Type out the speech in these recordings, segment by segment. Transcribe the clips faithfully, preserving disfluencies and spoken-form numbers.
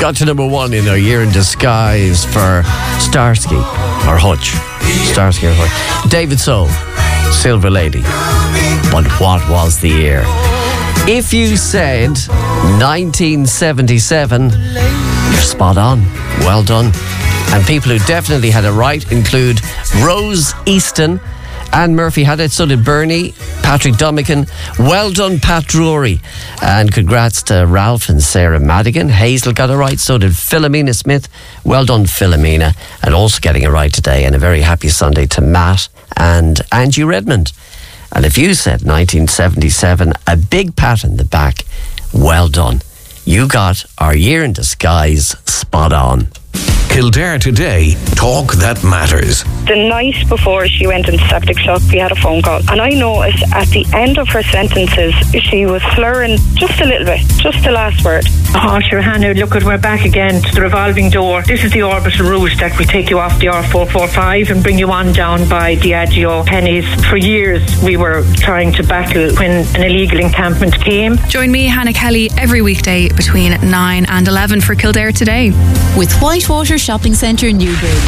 got to number one in our year in disguise for Starsky or Hutch. Starsky or Hutch. David Soul, Silver Lady. But what was the year? If you said nineteen seventy-seven, you're spot on. Well done. And people who definitely had it right include Rose Easton, Anne Murphy had it, so did Bernie, Patrick Dummican. Well done, Pat Drury. And congrats to Ralph and Sarah Madigan. Hazel got it right, so did Philomena Smith. Well done, Philomena. And also getting it right today. And a very happy Sunday to Matt and Angie Redmond. And if you said nineteen seventy-seven, a big pat in the back, well done. You got our year in disguise spot on. Kildare Today, talk that matters. The night before she went into septic shock, we had a phone call, and I noticed at the end of her sentences she was slurring just a little bit, just the last word. Oh, sure, Hannah, look, we're back again to the revolving door. This is the orbital route that will take you off the R four forty-five and bring you on down by Diageo Pennies. For years we were trying to battle when an illegal encampment came. Join me, Hannah Kelly, every weekday between nine and eleven for Kildare Today. With Whitewater Shopping Centre, Newbridge.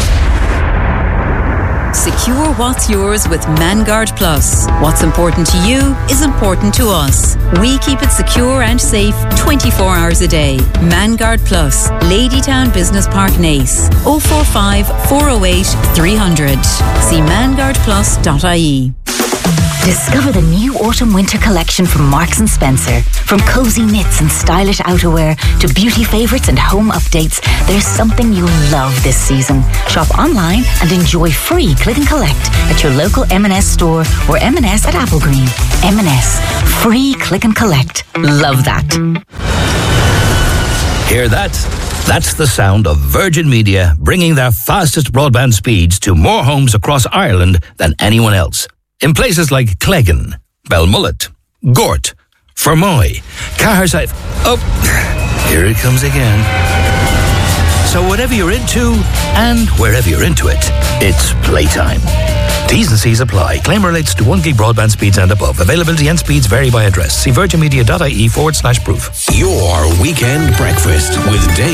Secure what's yours with ManGuard Plus. What's important to you is important to us. We keep it secure and safe twenty-four hours a day. ManGuard Plus, Ladytown Business Park, Naas. oh four five, four oh eight, three hundred. See man guard plus dot I E. Discover the new autumn-winter collection from Marks and Spencer. From cozy knits and stylish outerwear to beauty favourites and home updates, there's something you'll love this season. Shop online and enjoy free click and collect at your local M and S store or M and S at Applegreen. M and S. Free click and collect. Love that. Hear that? That's the sound of Virgin Media bringing their fastest broadband speeds to more homes across Ireland than anyone else. In places like Cleggan, Belmullet, Gort, Fermoy, Caherside... Oh, here it comes again. So whatever you're into, and wherever you're into it, it's playtime. T's and C's apply. Claim relates to one gig broadband speeds and above. Availability and speeds vary by address. See virginmedia.ie forward slash proof. Your weekend breakfast with Dave.